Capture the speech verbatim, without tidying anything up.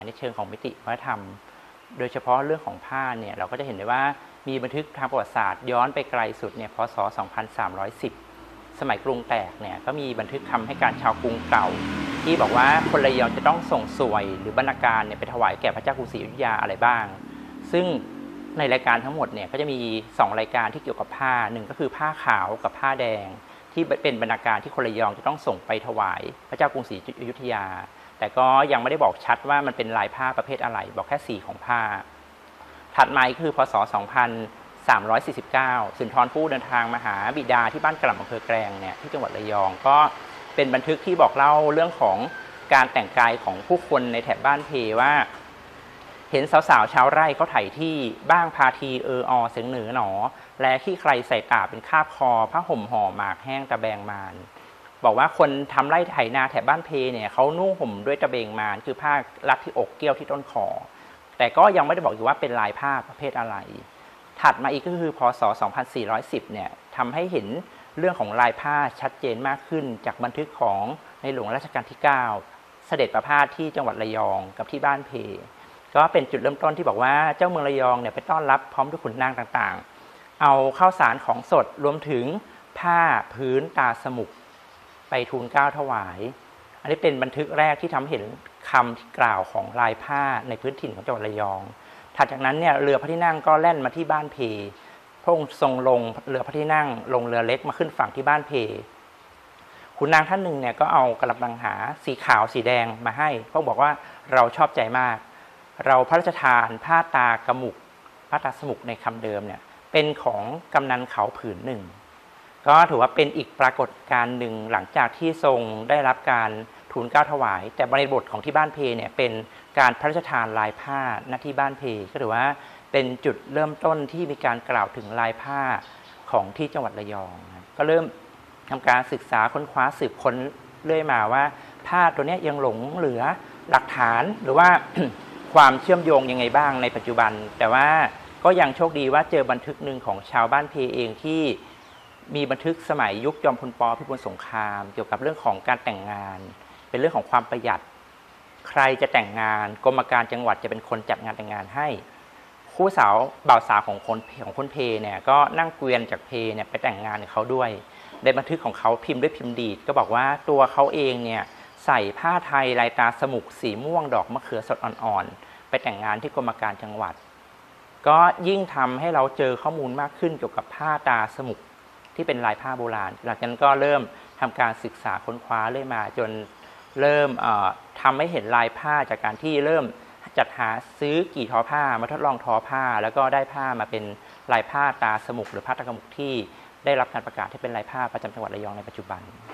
ในเชิงของมิติวัฒนธรรมโดยเฉพาะเรื่องของผ้าเนี่ยเราก็จะเห็นได้ว่ามีบันทึกทางประวัติศาสตร์ย้อนไปไกลสุดเนี่ยพศสองพันสามร้อยสิบสมัยกรุงแตกเนี่ยก็มีบันทึกคำให้การชาวกรุงเก่าที่บอกว่าคนระยองจะต้องส่งสวยหรือบรรณาการเนี่ยไปถวายแก่พระเจ้ากรุงศรีอยุธยาอะไรบ้างซึ่งในรายการทั้งหมดเนี่ยก็จะมีสองรายการที่เกี่ยวกับผ้าหนึ่งก็คือผ้าขาวกับผ้าแดงที่เป็นบรรณาการที่คนระยองจะต้องส่งไปถวายพระเจ้ากรุงศรีอยุธยาแต่ก็ยังไม่ได้บอกชัดว่ามันเป็นลายผ้าประเภทอะไรบอกแค่สีของผ้าถัดมาคือพศสองพันสามร้อยสี่สิบเก้าสุนทรภู่เดินทางมาหาบิดาที่บ้านกล่ำอำเภอแกลงเนี่ยที่จังหวัดระยองก็เป็นบันทึกที่บอกเล่าเรื่องของการแต่งกายของผู้คนในแถบบ้านเพว่าเห็นสาวๆชาวไร่เขาไถที่บ้างพาทีเอออเสียงเหนือหนอและขี้ใครใส่ตาเป็นคาบคอผ้าห่มห่อหมากแห้งตะแบงมานบอกว่าคนทำไร่ไถนาแถบบ้านเพเนี่ยเขานุ่งห่มด้วยตะเบงมานคือผ้ารัดที่อกเกี้ยวที่ต้นคอแต่ก็ยังไม่ได้บอกอยู่ว่าเป็นลายผ้าประเภทอะไรถัดมาอีกก็คือพศสองพันสี่ร้อยสิบเนี่ยทำให้เห็นเรื่องของลายผ้าชัดเจนมากขึ้นจากบันทึกของในหลวงรัชกาลที่เก้าเสด็จประพาสที่จังหวัดระยองกับที่บ้านเพก็เป็นจุดเริ่มต้นที่บอกว่าเจ้าเมืองระยองเนี่ยไปต้อนรับพร้อมด้วยขุนนางต่างๆเอาข้าวสารของสดรวมถึงผ้าพื้นตาสมุกไปทูลเกล้าถวายอันนี้เป็นบันทึกแรกที่ทำเห็นคำที่กล่าวของลายผ้าในพื้นถิ่นของจังหวัดระยองถัดจากนั้นเนี่ยเรือพระที่นั่งก็แล่นมาที่บ้านเพพระองค์ทรงลงเรือพระที่นั่งลงเรือเล็กมาขึ้นฝั่งที่บ้านเพขุนนางท่านหนึ่งเนี่ยก็เอากระบังหาสีขาวสีแดงมาให้พระองค์บอกว่าเราชอบใจมากเราพระราชทานผ้าตากระหมุกผ้าตาสมุกในคำเดิมเนี่ยเป็นของกำนันเขาผืนหนึ่งก็ถือว่าเป็นอีกปรากฏการณ์หนึ่งหลังจากที่ทรงได้รับการทูลเกล้าถวายแต่บริบทของที่บ้านเพเนี่ยเป็นการพระราชทานลายผ้าณที่บ้านเพก็ถือว่าเป็นจุดเริ่มต้นที่มีการกล่าวถึงลายผ้าของที่จังหวัดระยองก็เริ่มทำการศึกษาค้นคว้าสืบค้นเรื่อยมาว่าผ้าตัวนี้ยังหลงเหลือหลักฐานหรือว่า ความเชื่อมโยงยังไงบ้างในปัจจุบันแต่ว่าก็ยังโชคดีว่าเจอบันทึกหนึ่งของชาวบ้านเพเองที่มีบันทึกสมัยยุคจอมพลป.พิบูลสงครามเกี่ยวกับเรื่องของการแต่งงานเป็นเรื่องของความประหยัดใครจะแต่งงานกรมการจังหวัดจะเป็นคนจัดงานแต่งงานให้คู่สาวบ่าวสาวของคนของคนเพเนี่ยก็นั่งเกวียนจากเพเนี่ยไปแต่งงานกับเขาด้วยในบันทึกของเขาพิมพ์ด้วยพิมพ์ดีดก็บอกว่าตัวเขาเองเนี่ยใส่ผ้าไทยลายตาสมุกสีม่วงดอกมะเขือสดอ่อนๆไปแต่งงานที่กรมการจังหวัดก็ยิ่งทำให้เราเจอข้อมูลมากขึ้นเกี่ยวกับผ้าตาสมุกที่เป็นลายผ้าโบราณหลังจากนั้นก็เริ่มทำการศึกษาค้นคว้าเรื่อยมาจนเริ่มทำให้เห็นลายผ้าจากการที่เริ่มจัดหาซื้อกี่ทอผ้ามาทดลองทอผ้าแล้วก็ได้ผ้ามาเป็นลายผ้าตาสมุกหรือผ้าตากระหมุกที่ได้รับการประกาศให้เป็นลายผ้าประจำจังหวัดระยองในปัจจุบัน